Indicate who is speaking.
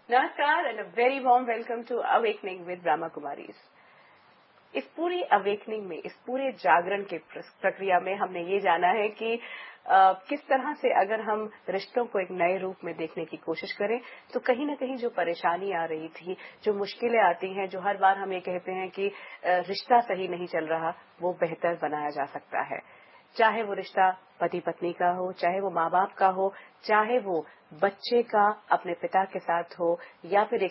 Speaker 1: नमस्कार and a very warm welcome to awakening with Brahma Kumaris. इस पूरी अवेकनिंग में, इस पूरे जागरण के प्रक्रिया में हमने ये जाना है कि किस तरह से अगर हम रिश्तों को एक नए रूप में देखने की कोशिश करें तो कहीं ना कहीं जो परेशानी आ रही थी, जो मुश्किलें आती हैं, जो हर बार हम ये कहते हैं कि रिश्ता सही नहीं चल रहा, वो बेहतर बनाया जा सकता है। चाहे वो रिश्ता पति पत्नी का हो, चाहे वो माँ बाप का हो, चाहे वो बच्चे का अपने पिता के साथ हो, या फिर एक